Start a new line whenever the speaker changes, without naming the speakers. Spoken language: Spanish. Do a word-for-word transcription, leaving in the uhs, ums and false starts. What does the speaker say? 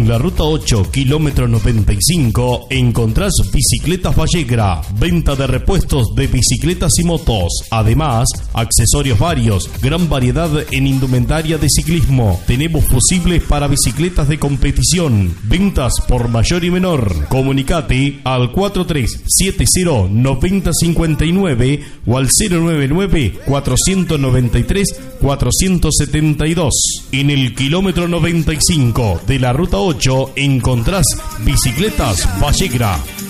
En la ruta ocho, kilómetro noventa y cinco, encontrás Bicicletas Vallegra, venta de repuestos de bicicletas y motos. Además, accesorios varios, gran variedad en indumentaria de ciclismo. Tenemos fusibles para bicicletas de competición. Ventas por mayor y menor. Comunicate al cuatro tres siete cero nueve cero cinco nueve o al cero nueve nueve cuatro nueve tres cuatro siete dos. En el kilómetro noventa y cinco de la ruta ocho encontrás Bicicletas Vallegra.